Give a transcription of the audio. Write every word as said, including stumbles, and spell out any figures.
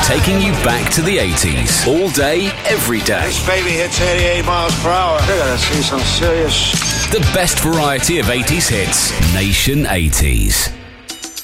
taking you back to the eighties. All day, every day. This baby hits eighty-eight miles per hour. I gotta see some serious... The best variety of eighties hits. Nation eighties.